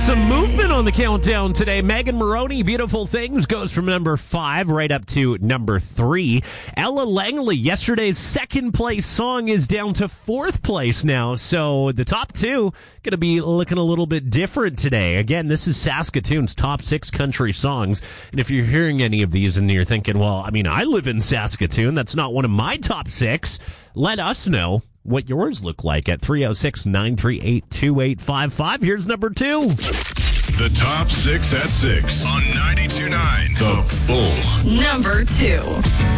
Some movement on the countdown today. Megan Moroney, Beautiful Things, goes from number 5 right up to number 3. Ella Langley, yesterday's second place song, is down to 4th place now. So the top 2 going to be looking a little bit different today. Again, this is Saskatoon's top 6 country songs. And if you're hearing any of these and you're thinking, well, I mean, I live in Saskatoon, that's not one of my top 6, let us know what yours look like at 306-938-2855. Here's number 2. The top 6 at 6 on 92.9 The Bull. Number 2.